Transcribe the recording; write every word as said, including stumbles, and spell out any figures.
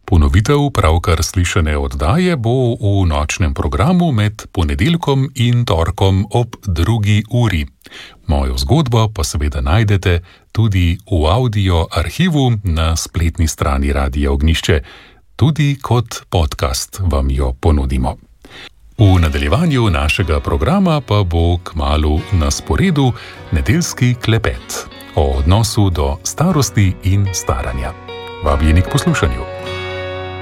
Ponovitev pravkar slišane oddaje bo v nočnem programu med ponedeljkom in torkom ob drugi uri. Mojo zgodbo pa seveda najdete tudi v audio arhivu na spletni strani Radia Ognjišče. Tudi kot podcast vam jo ponudimo. V nadaljevanju našega programa pa bo kmalu na sporedu nedeljski klepet o odnosu do starosti in staranja. Vabljeni k poslušanju.